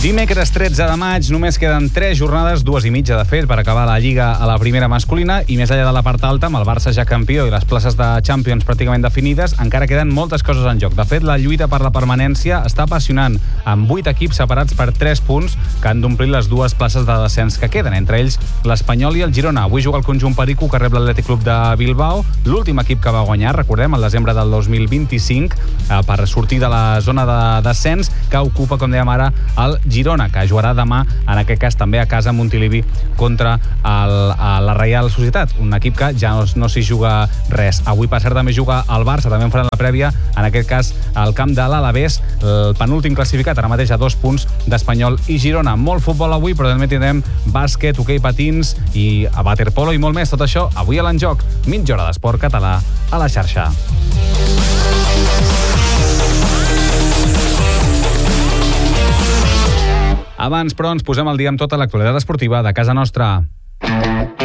Dimecres 13 de maig, només queden 3 jornades, 2 i mitja de fet, per acabar la Lliga a la primera masculina, i més enllà de la part alta, amb el Barça ja campió i les places de Champions pràcticament definides, encara queden moltes coses en joc. De fet, la lluita per la permanència està apassionant, amb 8 equips separats per 3 punts que han d'omplir les 2 places de descens que queden, entre ells l'Espanyol i el Girona. Avui juga el conjunt perico que rep l'Atlètic Club de Bilbao, l'últim equip que va guanyar, recordem, el desembre del 2025, per sortir de la zona de descens que ocupa, com dèiem ara, el Girona, que jugarà demà, en aquest cas també a casa a Montilivi, contra la Reial Societat, un equip que ja no s'hi juga res. Avui, per cert, també juga el Barça, també en faran la prèvia, en aquest cas al camp de l'Alavés, el penúltim classificat, ara mateix a 2 punts d'Espanyol i Girona. Molt futbol avui, però també tindrem bàsquet, hoquei patins i waterpolo i molt més. Tot això avui a l'Enjoc. Mitja hora d'esport català a la xarxa. Abans, però, ens posem al dia amb tota l'actualitat esportiva de casa nostra.